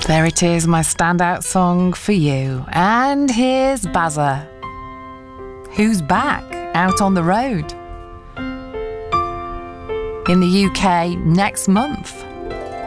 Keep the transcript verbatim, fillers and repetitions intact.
There it is, my standout song for you. And here's Bazza, who's back out on the road in the U K next month.